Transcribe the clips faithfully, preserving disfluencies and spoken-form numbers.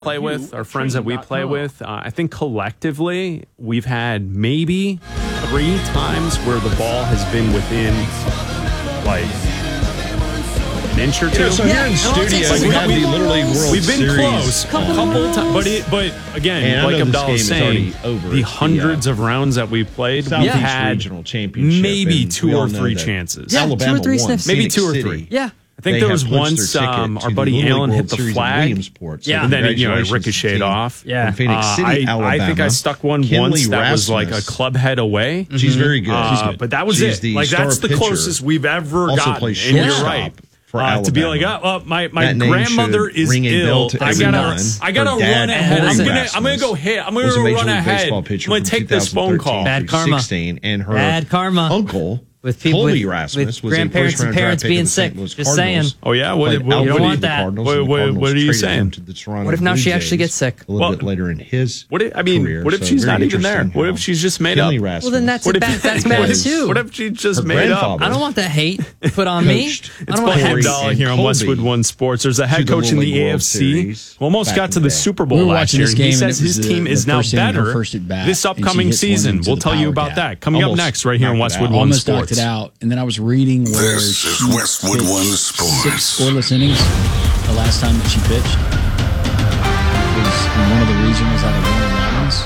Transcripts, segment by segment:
play with, our friends that we play with, uh, I think collectively we've had maybe three times where the ball has been within like an inch or two. Yeah, so yeah. here in studio, like, we have the literally World We've been Series close, couple, couple times, but it, but again, and like Abdallah was saying, over the hundreds the, uh, of rounds that we played, we Southeast had regional championship, maybe two or three that. chances. Yeah, Alabama two or three won. sniffs. Maybe Phoenix two or City. three. Yeah. I think They there have was punched once their ticket um, to our the buddy Little League Allen World hit the Series in flag. Williamsport. So Yeah. And then it, you know, it congratulations ricocheted to off. Yeah. from Phoenix Uh, City, I, Alabama. I think I stuck one Kinley once that was like a Rasmus. club head away. She's very good. Uh, She's good. But that was She's it. the Like star that's the pitcher. closest we've ever Also gotten. plays And you're shortstop right. for Uh, to be like, Alabama. oh, uh, my my That name grandmother should is ring a bell ill. to I gotta everyone. I gotta Her dad, run ahead. I'm Corey gonna Rasmus, I'm gonna go hit. I'm gonna was a go Major run League ahead. Baseball I'm pitcher gonna from take this phone call. Bad karma. sixteen, and her Bad karma. uncle With people Colby with- Rasmus with was a grandparents and first-round draft parents pick of being the Saint sick. Louis Just Cardinals. saying. Oh yeah, what Played did what, outfield don't for want the that. Cardinals, What- and the what- Cardinals what are you traded saying? him to the Toronto What if now Blue she actually Jays gets sick? A little Well, bit later in his What if, I mean, career, what if so she's very not even there? interesting What how if she's just made up? Kinley Rasmus Well, then that's What a if, bad, that's what bad if- too. What if she just Her made up? grandfather I don't want that hate put on me. Coach, I it's don't want Paul Corey hate. Abdallah and here on Colby Westwood One Sports. There's a head to the coach in Little the League A World F C Series who almost back got in to the the day. Super Bowl We were last watching year. this and He game, and says it was his the- team the is now first inning, her better first at bat, this and she upcoming hits one season. into We'll the tell you power about gap. that coming up Almost next right here on knocked it Westwood out. One Almost Sports. knocked it out. And then I was reading where This she is Westwood pitched One six Sports. scoreless innings the last time that she pitched. It was in one of the regionals out of Warner Robins.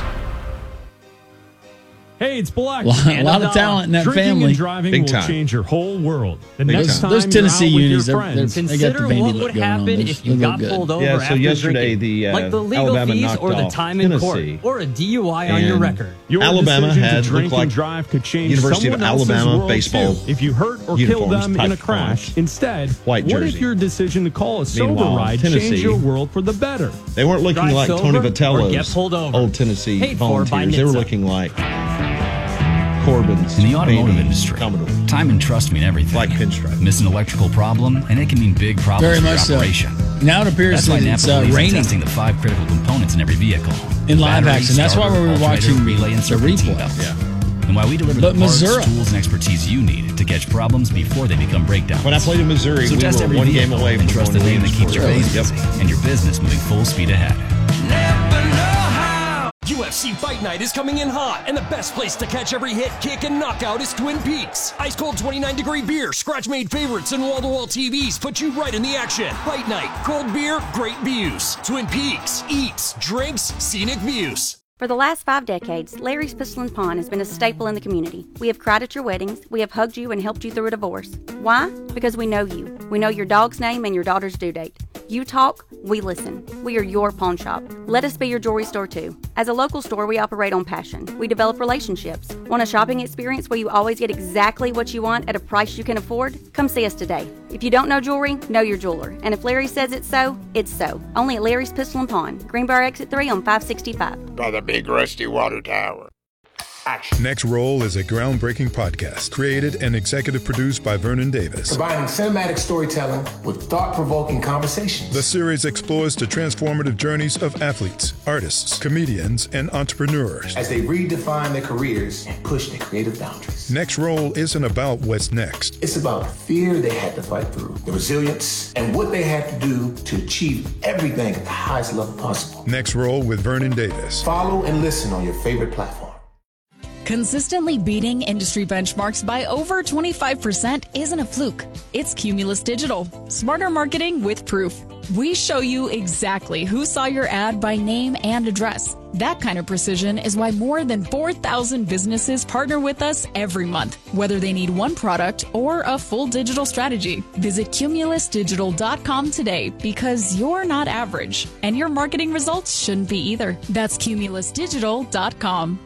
Hey, it's Black. A lot, and a lot of Abdallah. talent in that Drinking family. and driving Big will time. change your whole world. The Big next time. time Those you're Tennessee out with unis, your they're- friends, they're- they got the Consider baby what look would going on. happen They if just- you they look got good. pulled over Yeah, so after yesterday drinking, the, uh, like the legal Alabama fees knocked or the off time in court Tennessee. or a D U I on your And record. your Alabama decision had to drink looked like and drive could change University of someone else's Alabama world baseball too. If you hurt or kill uniforms, them in type a crash, font. instead, White what jersey. if your decision to call a sober Meanwhile, ride Tennessee- changed your world for the better? They weren't looking Drive like sober Tony or get Vitello's pulled over. old Tennessee Paid for by Volunteers. They were NHTSA. looking like Corbin's In the automotive baby industry, Commodore. time and trust mean everything. Black pinstripe. Miss an electrical problem, and it can mean big problems Very for your much so. operation. Now it appears That's why that Napa it's uh, believes in raining testing the five critical components in every vehicle. in live Battery, action. That's why starter, we were alternator, watching relay, and the serpentine replay. belts. And why we deliver But the parts, Missouri- tools, and expertise you need to catch problems before they become breakdowns. When I played in Missouri, so we test were every one game vehicle away and from trust the going to name that keeps your Williamsport. face busy and your business moving full speed ahead. U F C Fight Night is coming in hot, and the best place to catch every hit, kick, and knockout is Twin Peaks. Ice cold twenty-nine degree beer, scratch made favorites, and wall to wall T Vs put you right in the action. Fight Night, cold beer, great views. Twin Peaks, eats, drinks, scenic views. For the last five decades, Larry's Pistol and Pawn has been a staple in the community. We have cried at your weddings, we have hugged you and helped you through a divorce. Why? Because we know you. We know your dog's name and your daughter's due date. You talk, we listen. We are your pawn shop. Let us be your jewelry store too. As a local store, we operate on passion. We develop relationships. Want a shopping experience where you always get exactly what you want at a price you can afford? Come see us today. If you don't know jewelry, know your jeweler. And if Larry says it's so, it's so. Only at Larry's Pistol and Pawn, Greenbrier Exit three on five sixty-five. By the big rusty water tower. Action. Next Roll is a groundbreaking podcast created and executive produced by Vernon Davis. Combining cinematic storytelling with thought-provoking conversations. The series explores the transformative journeys of athletes, artists, comedians, and entrepreneurs as they redefine their careers and push their creative boundaries. Next Roll isn't about what's next. It's about the fear they had to fight through, the resilience, and what they had to do to achieve everything at the highest level possible. Next Roll with Vernon Davis. Follow and listen on your favorite platform. Consistently beating industry benchmarks by over twenty-five percent isn't a fluke. It's Cumulus Digital. Smarter marketing with proof. We show you exactly who saw your ad by name and address. That kind of precision is why more than four thousand businesses partner with us every month, whether they need one product or a full digital strategy. Visit cumulus digital dot com today because you're not average, and your marketing results shouldn't be either. That's cumulus digital dot com.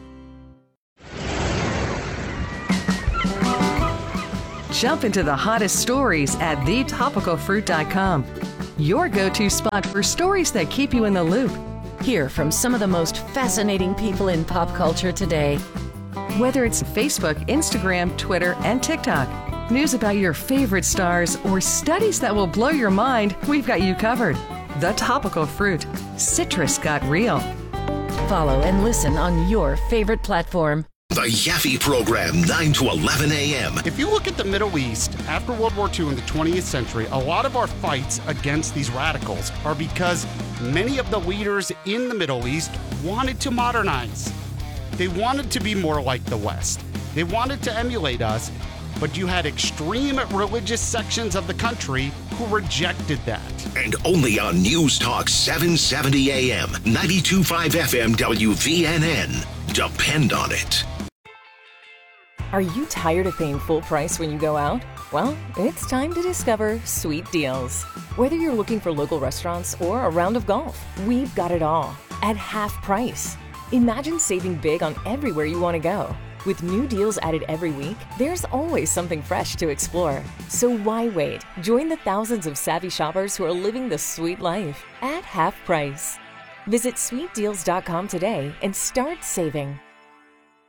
Jump into the hottest stories at the topical fruit dot com. Your go-to spot for stories that keep you in the loop. Hear from some of the most fascinating people in pop culture today. Whether it's Facebook, Instagram, Twitter, and TikTok, news about your favorite stars, or studies that will blow your mind, we've got you covered. The Topical Fruit. Citrus got real. Follow and listen on your favorite platform. The The Yaffe Program, nine to eleven a.m. If you look at the Middle East, after World War Two in the twentieth century, a lot of our fights against these radicals are because many of the leaders in the Middle East wanted to modernize. They wanted to be more like the West. They wanted to emulate us, but you had extreme religious sections of the country who rejected that. And only on News Talk seven seventy a.m., ninety-two point five F M W V N N. Depend on it. Are you tired of paying full price when you go out? Well, it's time to discover Sweet Deals. Whether you're looking for local restaurants or a round of golf, we've got it all at half price. Imagine saving big on everywhere you want to go. With new deals added every week, there's always something fresh to explore. So why wait? Join the thousands of savvy shoppers who are living the sweet life at half price. Visit sweet deals dot com today and start saving.